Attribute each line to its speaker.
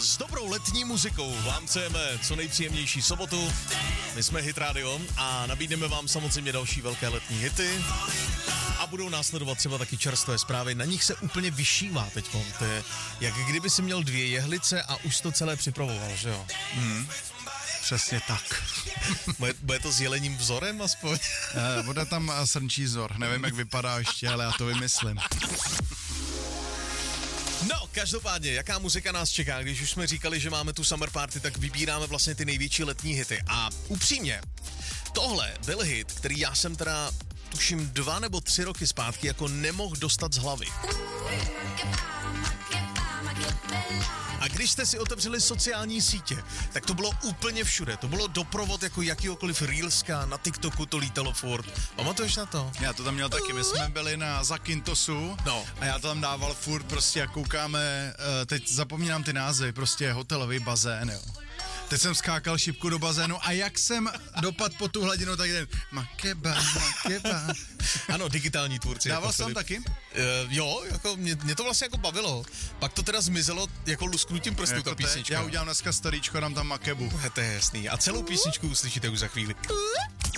Speaker 1: s dobrou letní muzikou vám přejeme co nejpříjemnější sobotu. My jsme Hit Radio a nabídneme vám samozřejmě další velké letní hity. A budou následovat třeba taky čerstvé zprávy, na nich se úplně vyšívá teďko. To je, jak kdyby si měl 2 jehlice a už to celé připravoval, že jo?
Speaker 2: Přesně tak.
Speaker 1: Bude to s jelením vzorem aspoň?
Speaker 2: Bude tam srnčí vzor, nevím, jak vypadá ještě, ale já to vymyslím.
Speaker 1: No, každopádně, jaká muzika nás čeká? Když už jsme říkali, že máme tu summer party, tak vybíráme vlastně ty největší letní hity. A upřímně, tohle byl hit, který já jsem teda tuším 2 nebo 3 roky zpátky jako nemohl dostat z hlavy. A když jste si otevřeli sociální sítě, tak to bylo úplně všude. To bylo doprovod jako jakýhokoliv reelska, na TikToku to lítalo furt. Pamatuješ na to?
Speaker 2: Já to tam měl taky, my jsme byli na Zakyntosu a já to tam dával furt prostě, jak koukáme, teď zapomínám ty názvy, prostě hotelový bazén, jo. Teď jsem skákal šipku do bazénu a jak jsem dopadl po tu hladinu, tak jen makeba.
Speaker 1: Ano, digitální tvůrci.
Speaker 2: Dával
Speaker 1: jako
Speaker 2: jsem
Speaker 1: Filip.
Speaker 2: taky?
Speaker 1: Jo, jako mě to vlastně jako bavilo. Pak to teda zmizelo jako lusknutím prstů,
Speaker 2: Jako
Speaker 1: ta písnička.
Speaker 2: Já udělám dneska storíčko, dám tam makebu.
Speaker 1: To je jasný. A celou písničku uslyšíte už za chvíli.